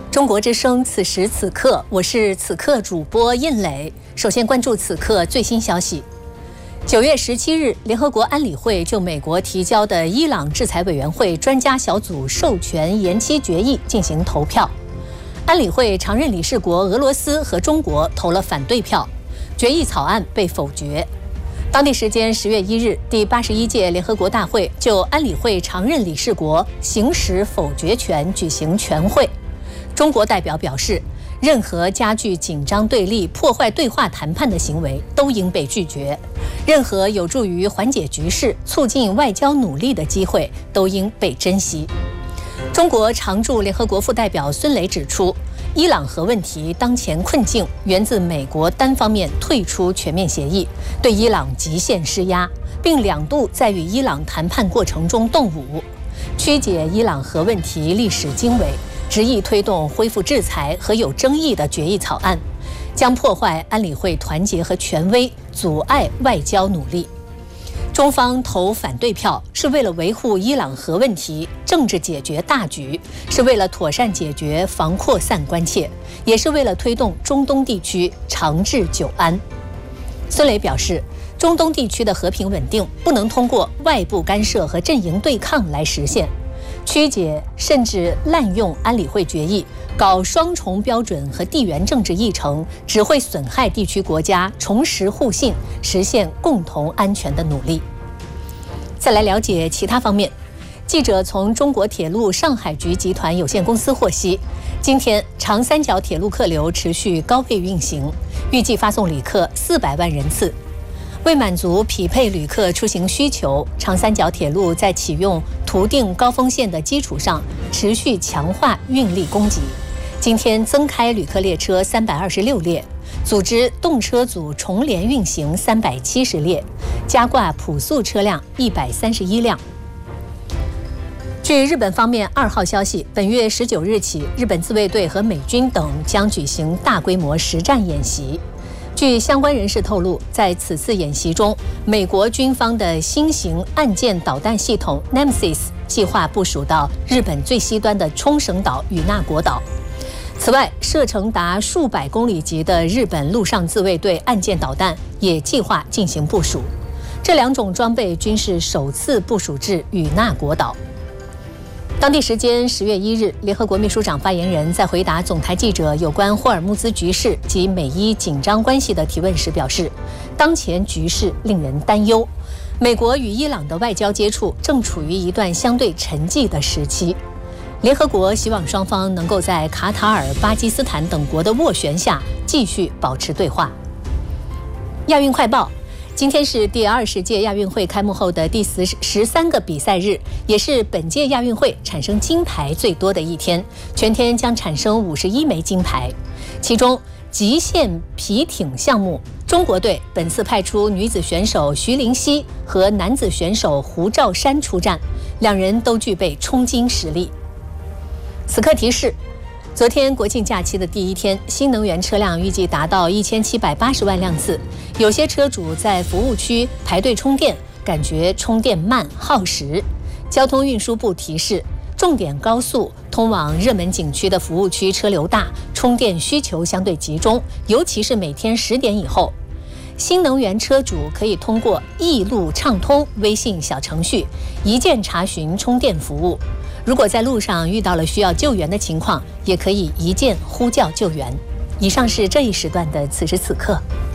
中国之声，此时此刻，我是此刻主播印磊。首先关注此刻最新消息。9月17日，联合国安理会就美国提交的伊朗制裁委员会专家小组授权延期决议进行投票。安理会常任理事国俄罗斯和中国投了反对票，决议草案被否决。当地时间10月1日，第81届联合国大会就安理会常任理事国行使否决权举行全会。中国代表表示，任何加剧紧张对立、破坏对话谈判的行为都应被拒绝，任何有助于缓解局势、促进外交努力的机会都应被珍惜。中国常驻联合国副代表孙磊指出，伊朗核问题当前困境源自美国单方面退出全面协议，对伊朗极限施压，并2度在与伊朗谈判过程中动武，曲解伊朗核问题历史经纬，执意推动恢复制裁和有争议的决议草案，将破坏安理会团结和权威，阻碍外交努力。中方投反对票是为了维护伊朗核问题政治解决大局，是为了妥善解决防扩散关切，也是为了推动中东地区长治久安。孙磊表示，中东地区的和平稳定不能通过外部干涉和阵营对抗来实现，曲解甚至滥用安理会决议，搞双重标准和地缘政治议程，只会损害地区国家重拾互信、实现共同安全的努力。再来了解其他方面。记者从中国铁路上海局集团有限公司获悉，今天长三角铁路客流持续高位运行，预计发送旅客400万人次。为满足匹配旅客出行需求，长三角铁路在启用图定高峰线的基础上，持续强化运力供给。今天增开旅客列车326列，组织动车组重联运行370列，加挂普速车辆131辆。据日本方面2号消息，本月19日起，日本自卫队和美军等将举行大规模实战演习。据相关人士透露，在此次演习中，美国军方的新型岸舰导弹系统 Nemesis 计划部署到日本最西端的冲绳岛与那国岛。此外，射程达数百公里级的日本陆上自卫队岸舰导弹也计划进行部署。这2种装备均是首次部署至与那国岛。当地时间10月1日，联合国秘书长发言人在回答总台记者有关霍尔木兹局势及美伊紧张关系的提问时表示，当前局势令人担忧，美国与伊朗的外交接触正处于一段相对沉寂的时期。联合国希望双方能够在卡塔尔、巴基斯坦等国的斡旋下继续保持对话。亚运快报。今天是第20届亚运会开幕后的第13个比赛日，也是本届亚运会产生金牌最多的一天，全天将产生51枚金牌。其中极限皮艇项目，中国队本次派出女子选手徐灵溪和男子选手胡兆山出战，2人都具备冲金实力。此刻提示，昨天国庆假期的第1天，新能源车辆预计达到1780万辆次。有些车主在服务区排队充电，感觉充电慢耗时。交通运输部提示，重点高速通往热门景区的服务区车流大，充电需求相对集中，尤其是每天10点以后。新能源车主可以通过易路畅通微信小程序一键查询充电服务。如果在路上遇到了需要救援的情况，也可以一键呼叫救援。以上是这一时段的此时此刻。